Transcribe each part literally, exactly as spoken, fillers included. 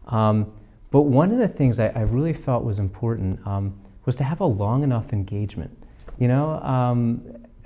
Um, but one of the things I, I really felt was important um, was to have a long enough engagement. You know, um,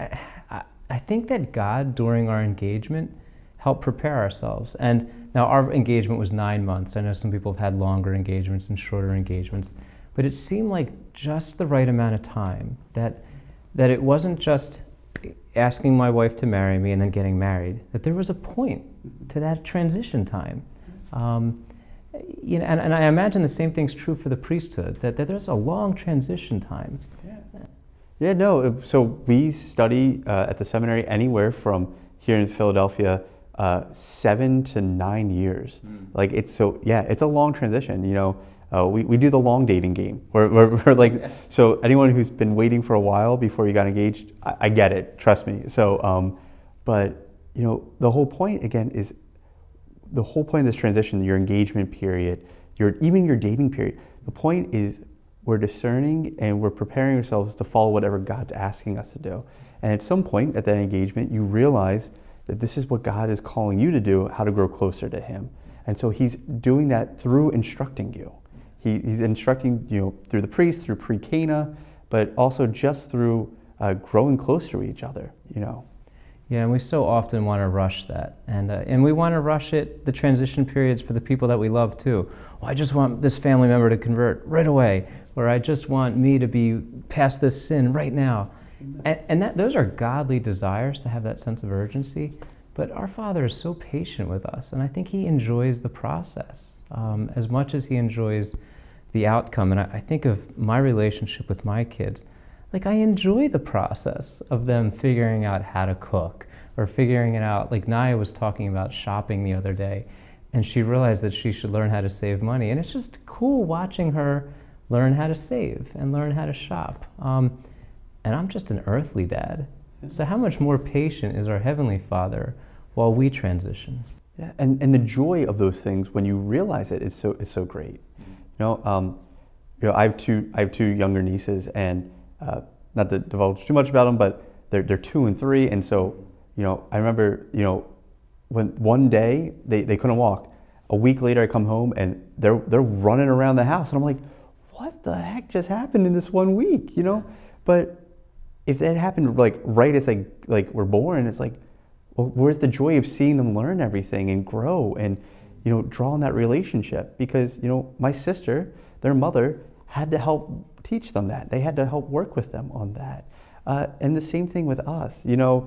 I, I think that God, during our engagement, helped prepare ourselves. And now our engagement was nine months. I know some people have had longer engagements and shorter engagements, but it seemed like just the right amount of time, that, that it wasn't just asking my wife to marry me and then getting married, that there was a point to that transition time. Um, you know, and, and I imagine the same thing's true for the priesthood, that, that there's a long transition time. Yeah, yeah no, so we study uh, at the seminary anywhere from here in Philadelphia, uh, seven to nine years. Mm. Like it's so, yeah, it's a long transition, you know. Uh, we, we do the long dating game. We're, we're, we're like, yeah. So anyone who's been waiting for a while before you got engaged, I, I get it, trust me. So, um, but you know, the whole point again is, the whole point of this transition, your engagement period, your even your dating period, the point is we're discerning and we're preparing ourselves to follow whatever God's asking us to do. And at some point at that engagement, you realize that this is what God is calling you to do, how to grow closer to Him. And so He's doing that through instructing you. He, he's instructing you know, through the priest, through pre-Cana, but also just through uh, growing closer to each other, you know. Yeah, and we so often want to rush that. And, uh, and we want to rush it, the transition periods for the people that we love too. Well, I just want this family member to convert right away, or I just want me to be past this sin right now. And, and that, those are godly desires, to have that sense of urgency. But our Father is so patient with us, and I think He enjoys the process um, as much as He enjoys the outcome. And I, I think of my relationship with my kids. Like, I enjoy the process of them figuring out how to cook, or figuring it out. Like, Naya was talking about shopping the other day, and she realized that she should learn how to save money. And it's just cool watching her learn how to save and learn how to shop. Um, and I'm just an earthly dad. So how much more patient is our Heavenly Father while we transition? Yeah, and, and the joy of those things when you realize it is so is so great. You know, um, you know, I have two I have two younger nieces, and uh, not to divulge too much about them, but they're they're two and three, and so you know, I remember you know, when one day they, they couldn't walk. A week later, I come home and they're they're running around the house, and I'm like, what the heck just happened in this one week? You know, but if that happened like right as they like were born, it's like, well, where's the joy of seeing them learn everything and grow and, you know, draw on that relationship? Because, you know, my sister, their mother, had to help teach them that. They had to help work with them on that. Uh, and the same thing with us. You know,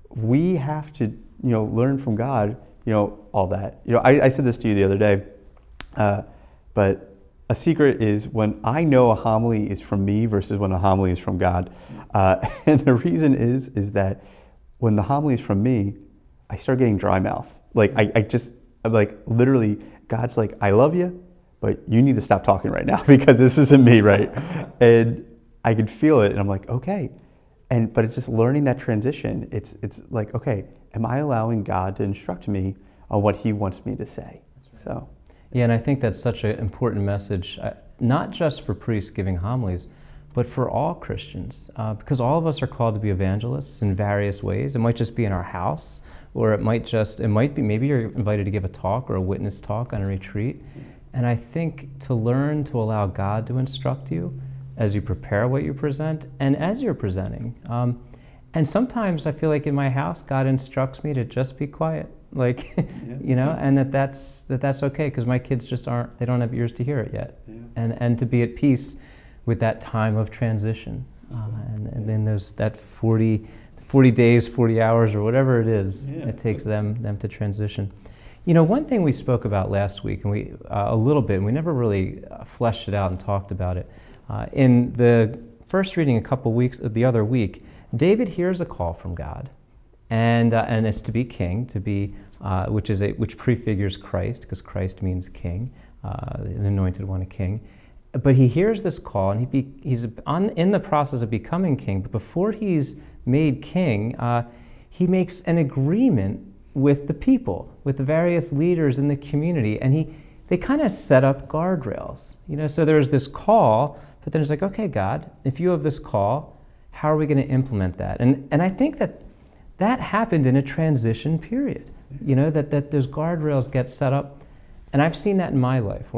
we have to, you know, learn from God, you know, all that. You know, I, I said this to you the other day, uh, but a secret is when I know a homily is from me versus when a homily is from God. Uh, and the reason is, is that when the homily is from me, I start getting dry mouth. Like I, I just, I'm like literally, God's like, I love you, but you need to stop talking right now because this isn't me, right? And I could feel it, and I'm like, okay. And but it's just learning that transition. It's it's like, okay, am I allowing God to instruct me on what He wants me to say? Right. So. Yeah, and I think that's such an important message, uh, not just for priests giving homilies, but for all Christians, uh, because all of us are called to be evangelists in various ways. It might just be in our house, or it might just, it might be, maybe you're invited to give a talk or a witness talk on a retreat. And I think to learn to allow God to instruct you as you prepare what you present and as you're presenting. Um, and sometimes I feel like in my house, God instructs me to just be quiet. Like, yeah. you know, and that that's, that that's okay, because my kids just aren't, they don't have ears to hear it yet. Yeah. And, and to be at peace with that time of transition. Uh, and, and then there's that forty, forty days, forty hours, or whatever it is, yeah. it takes them, them to transition. You know, one thing we spoke about last week, and we, uh, a little bit, and we never really uh, fleshed it out and talked about it. Uh, in the first reading a couple weeks, the other week, David hears a call from God. And uh, and it's to be king, to be uh, which is a which prefigures Christ, because Christ means king, uh, an anointed one, a king. But he hears this call, and he be, he's on in the process of becoming king. But before he's made king, uh, he makes an agreement with the people, with the various leaders in the community, and he they kind of set up guardrails. You know, so there's this call, but then it's like, okay, God, if you have this call, how are we going to implement that? And and I think that. That happened in a transition period, you know, that, that those guardrails get set up. And I've seen that in my life.